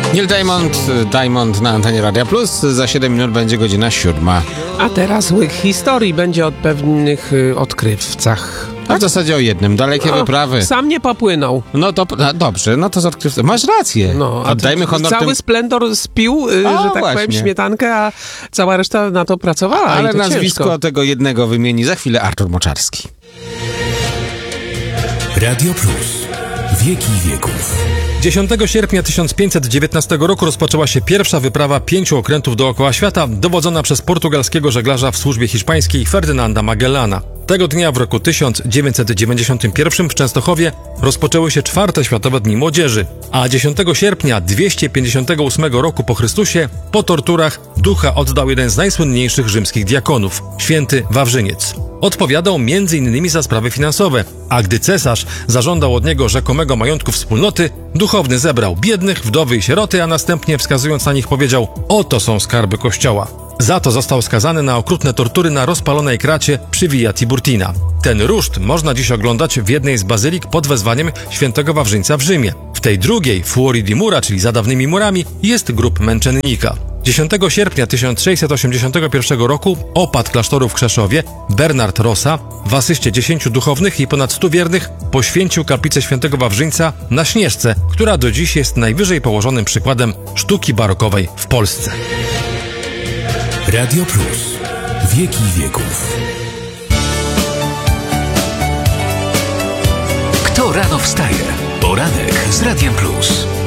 Neil Diamond na antenie Radia Plus. Za 7 minut będzie godzina 7. A teraz łyk historii będzie o pewnych odkrywcach. A w zasadzie o jednym. Dalekie wyprawy. Sam nie popłynął. No to dobrze, no to z odkrywcą. Masz rację. No, oddajmy honor cały tym... splendor spił, że tak powiem, śmietankę, a cała reszta na to pracowała. Ale i to nazwisko ciężko. tego jednego wymieni za chwilę Artur Moczarski. Radio Plus. Wieki wieków. 10 sierpnia 1519 roku rozpoczęła się pierwsza wyprawa 5 okrętów dookoła świata, dowodzona przez portugalskiego żeglarza w służbie hiszpańskiej Ferdynanda Magellana. Tego dnia w roku 1991 w Częstochowie rozpoczęły się 4. Światowe Dni Młodzieży, a 10 sierpnia 258 roku po Chrystusie po torturach ducha oddał jeden z najsłynniejszych rzymskich diakonów, święty Wawrzyniec. Odpowiadał m.in. za sprawy finansowe, a gdy cesarz zażądał od niego rzekomego majątku wspólnoty, duchowny zebrał biednych, wdowy i sieroty, a następnie wskazując na nich powiedział: oto są skarby kościoła. Za to został skazany na okrutne tortury na rozpalonej kracie przy Via Tiburtina. Ten ruszt można dziś oglądać w jednej z bazylik pod wezwaniem świętego Wawrzyńca w Rzymie. W tej drugiej, Fuori di Mura, czyli za dawnymi murami, jest grób męczennika. 10 sierpnia 1681 roku opat klasztoru w Krzeszowie Bernard Rossa w asyście 10 duchownych i ponad 100 wiernych poświęcił kaplicę świętego Wawrzyńca na Śnieżce, która do dziś jest najwyżej położonym przykładem sztuki barokowej w Polsce. Radio Plus. Wieki wieków. Kto rano wstaje? Poranek z Radiem Plus.